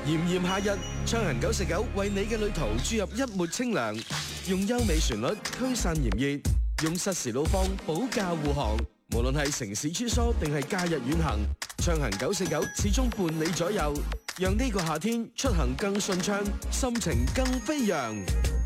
炎炎夏日，暢行949為你嘅旅途注入一抹清涼，用優美旋律驅散炎熱，用實時路況保駕護航。無論係城市穿梭定係假日遠行，暢行949始終伴你左右，讓呢個夏天出行更順暢，心情更飛揚。